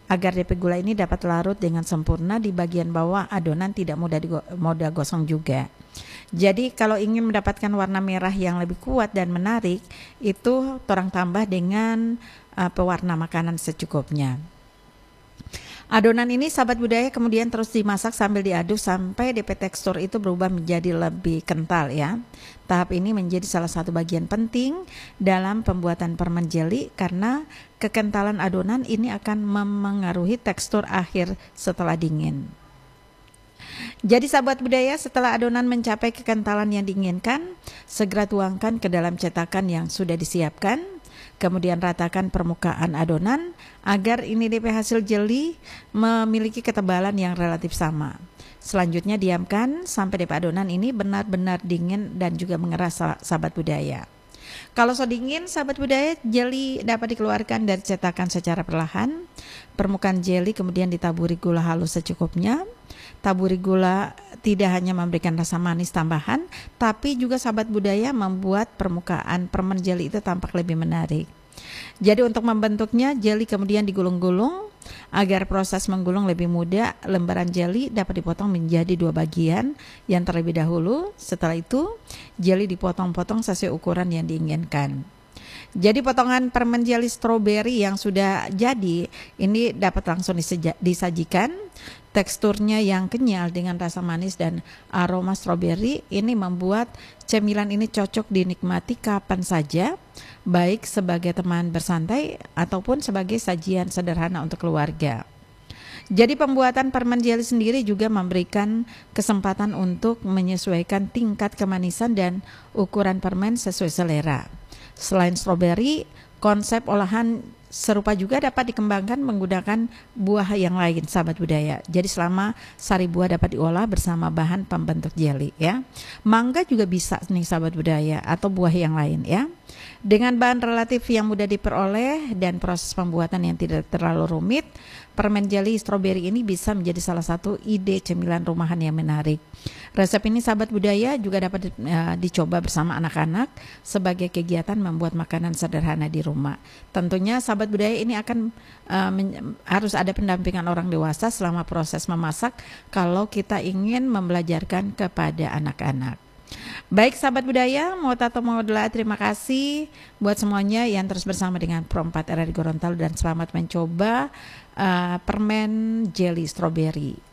agar DP gula ini dapat larut dengan sempurna di bagian bawah adonan, tidak mudah gosong juga. Jadi kalau ingin mendapatkan warna merah yang lebih kuat dan menarik, itu torang tambah dengan pewarna makanan secukupnya. Adonan ini sahabat budaya kemudian terus dimasak sambil diaduk sampai DP tekstur itu berubah menjadi lebih kental ya. Tahap ini menjadi salah satu bagian penting dalam pembuatan permen jeli karena kekentalan adonan ini akan memengaruhi tekstur akhir setelah dingin. Jadi sahabat budaya, setelah adonan mencapai kekentalan yang diinginkan, segera tuangkan ke dalam cetakan yang sudah disiapkan. Kemudian ratakan permukaan adonan agar ini DP hasil jeli memiliki ketebalan yang relatif sama. Selanjutnya diamkan sampai DP adonan ini benar-benar dingin dan juga mengeras sahabat budaya. Kalau sudah dingin sahabat budaya, jeli dapat dikeluarkan dari cetakan secara perlahan. Permukaan jeli kemudian ditaburi gula halus secukupnya. Taburi gula tidak hanya memberikan rasa manis tambahan, tapi juga sahabat budaya membuat permukaan permen jeli itu tampak lebih menarik. Jadi untuk membentuknya, jeli kemudian digulung-gulung. Agar proses menggulung lebih mudah, lembaran jeli dapat dipotong menjadi 2 bagian yang terlebih dahulu. Setelah itu, jeli dipotong-potong sesuai ukuran yang diinginkan. Jadi potongan permen jeli stroberi yang sudah jadi ini dapat langsung disajikan. Teksturnya yang kenyal dengan rasa manis dan aroma stroberi ini membuat cemilan ini cocok dinikmati kapan saja, baik sebagai teman bersantai ataupun sebagai sajian sederhana untuk keluarga. Jadi pembuatan permen jeli sendiri juga memberikan kesempatan untuk menyesuaikan tingkat kemanisan dan ukuran permen sesuai selera. Selain stroberi, konsep olahan serupa juga dapat dikembangkan menggunakan buah yang lain sahabat budaya. Jadi selama sari buah dapat diolah bersama bahan pembentuk jeli ya. Mangga juga bisa nih sahabat budaya atau buah yang lain ya. Dengan bahan relatif yang mudah diperoleh dan proses pembuatan yang tidak terlalu rumit, permen jeli stroberi ini bisa menjadi salah satu ide cemilan rumahan yang menarik. Resep ini sahabat budaya juga dapat dicoba bersama anak-anak sebagai kegiatan membuat makanan sederhana di rumah. Tentunya sahabat budaya ini akan harus ada pendampingan orang dewasa selama proses memasak kalau kita ingin membelajarkan kepada anak-anak. Baik sahabat budaya, mau tato mau doa, terima kasih buat semuanya yang terus bersama dengan Pro 4 RRI Gorontalo dan selamat mencoba permen jeli stroberi.